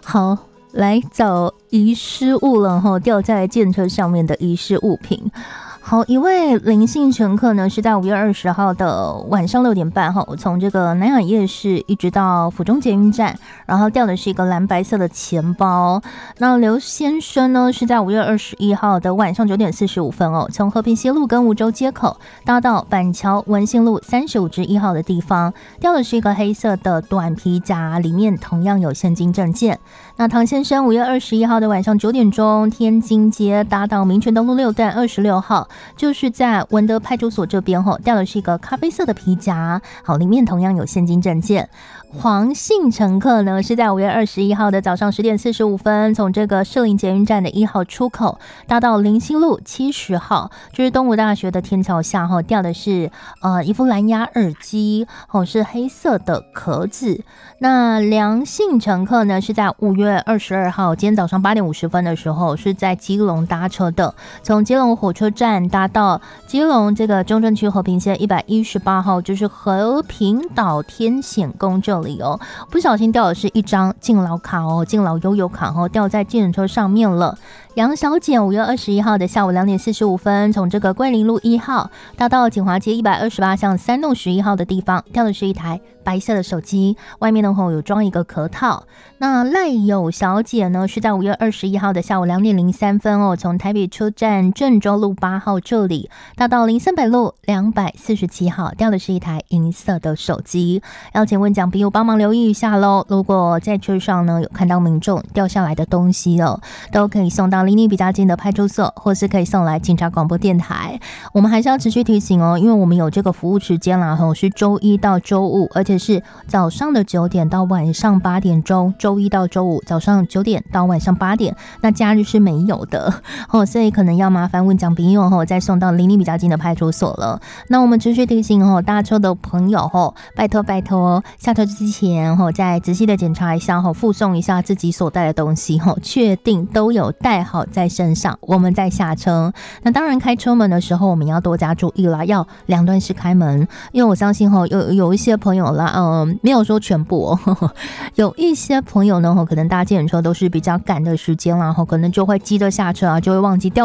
好，来找遗失物了哈，掉在电车上面的遗失物品。好，一位林姓乘客呢，是在5月20号的晚上6点半哈，从这个南雅夜市一直到府中捷运站，然后掉的是一个蓝白色的钱包。那刘先生呢，是在5月21号的晚上9点45分哦，从和平西路跟梧州街口搭到板桥文信路35-1号的地方，掉的是一个黑色的短皮夹，里面同样有现金证件。那唐先生5月21号的晚上9点钟，天津街搭到民权东路6段26号。就是在文德派出所这边掉的是一个咖啡色的皮夹，好，里面同样有现金证件。黄姓乘客呢，是在5月21号的早上10点45分，从这个士林捷运站的1号出口搭到林西路70号，就是东吴大学的天桥下掉的是一副蓝牙耳机，是黑色的壳子。那梁姓乘客呢，是在5月22号今天早上8点50分的时候，是在基隆搭车的，从基隆火车站搭到基隆这个中正区和平线118号，就是和平岛天显宫这里哦，不小心掉的是一张敬老卡哦，敬老悠游卡掉在计程车上面了。杨小姐5月21号的下午2点45分，从这个桂林路1号搭到锦华街128巷3弄11号的地方，掉的是一台白色的手机，外面呢有装一个壳套。那赖友小姐呢，是在5月21号的下午2点03分哦，从台北车站郑州路8号这里搭到林森北路247号，掉的是一台银色的手机。要请问讲朋友帮忙留意一下咯，如果在车上呢有看到民众掉下来的东西哦，都可以送到离你比较近的派出所，或是可以送来警察广播电台。我们还是要持续提醒哦，因为我们有这个服务时间啦，是周一到周五，而且是早上的9点到晚上8点钟，周一到周五早上9点到晚上8点，那假日是没有的所以可能要麻烦问讲朋友再送到离你比较近的派出所了。那我们持续提醒搭车的朋友拜托下车之前再仔细的检查一下附送一下自己所带的东西确定都有带好在身上，我们再下车。那当然开车门的时候我们要多加注意啦，要两段式开门，因为我相信有一些朋友啦，没有说全部有一些朋友呢可能搭计程车都是比较赶的时间啦，可能就会急着下车啊，就会忘记掉